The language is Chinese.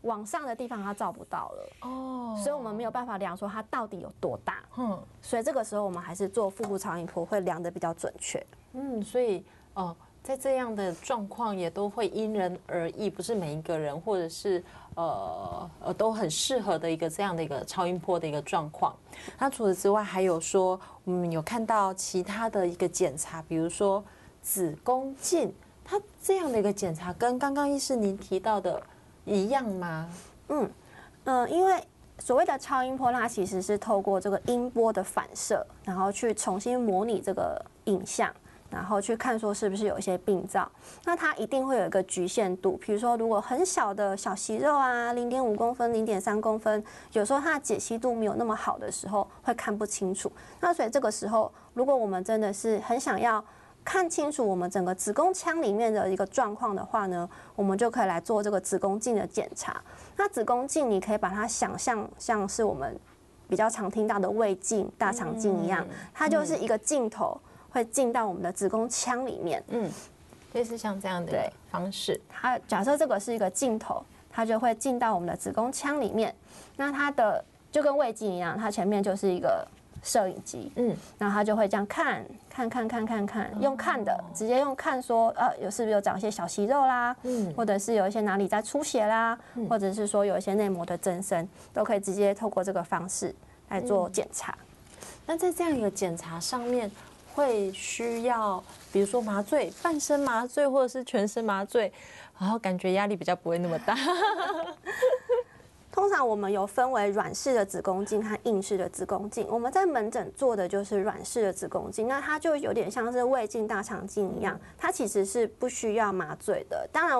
往上的地方它照不到了哦，所以我们没有办法量说它到底有多大。所以这个时候我们还是做腹部超音波会量得比较准确。 所以在这样的状况也都会因人而异，不是每一个人或者是都很适合的一个这样的一个超音波的一个状况。那除此之外，还有说我们有看到其他的一个检查，比如说子宫镜，它这样的一个检查跟刚刚医师您提到的一样吗？ 因为所谓的超音波，它其实是透过这个音波的反射，然后去重新模拟这个影像。然后去看说是不是有一些病灶，那它一定会有一个局限度。比如说，如果很小的小息肉啊，0.5公分、0.3公分，有时候它的解析度没有那么好的时候，会看不清楚。那所以这个时候，如果我们真的是很想要看清楚我们整个子宫腔里面的一个状况的话呢，我们就可以来做这个子宫镜的检查。那子宫镜你可以把它想象像是我们比较常听到的胃镜、大肠镜一样，它就是一个镜头。会进到我们的子宫腔里面， 类似像这样的方式。 它假设这个是一个镜头，它就会进到我们的子宫腔里面。那它的就跟胃镜一样，它前面就是一个摄影机，然后它就会这样看，用看的，直接用看说，是不是有长一些小息肉啦，或者是有一些哪里在出血啦，或者是说有一些内膜的增生，都可以直接透过这个方式来做检查。 那在这样一个检查上面，会需要比如说麻醉、半身麻醉或者是全身麻醉，然后感觉压力比较不会那么大。 通常我们有分为软式的子宫镜和硬式的子宫镜。我们在门诊做的就是软式的子宫镜，那它就有点像是胃镜、大肠镜一样，它其实是不需要麻醉的。当然。